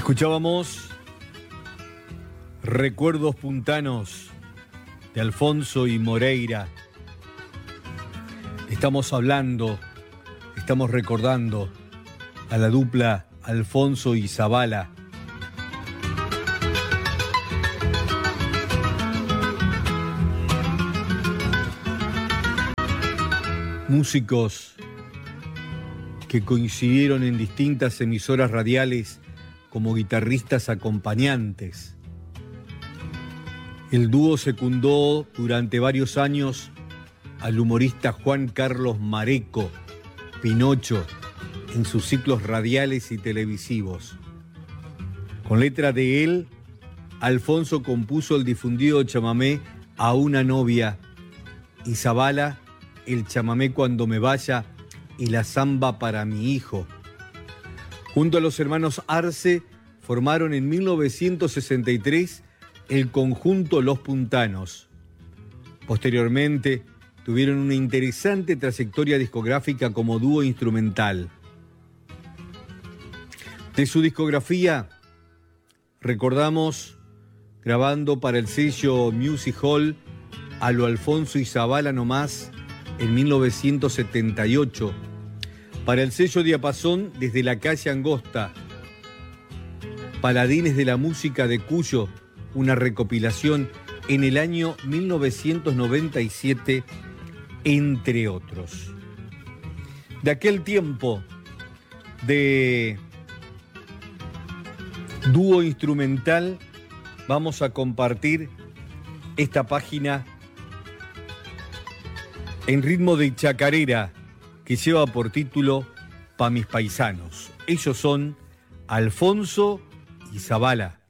Escuchábamos Recuerdos Puntanos de Alfonso y Moreira. Estamos recordando a la dupla Alfonso y Zabala. Músicos que coincidieron en distintas emisoras radiales como guitarristas acompañantes. El dúo secundó durante varios años al humorista Juan Carlos Mareco, Pinocho, en sus ciclos radiales y televisivos. Con letra de él, Alfonso compuso el difundido chamamé A una novia y Zabala el chamamé Cuando me vaya y la zamba para mi hijo. Junto a los hermanos Arce, formaron en 1963 el conjunto Los Puntanos. Posteriormente, tuvieron una interesante trayectoria discográfica como dúo instrumental. De su discografía, recordamos grabando para el sello Music Hall a lo Alfonso y Zabala nomás en 1978, para el sello Diapasón Desde la calle Angosta, Paladines de la música de Cuyo, una recopilación en el año 1997, entre otros. De aquel tiempo de dúo instrumental, vamos a compartir esta página en ritmo de chacarera que lleva por título Pa' mis paisanos. Ellos son Alfonso y Zabala.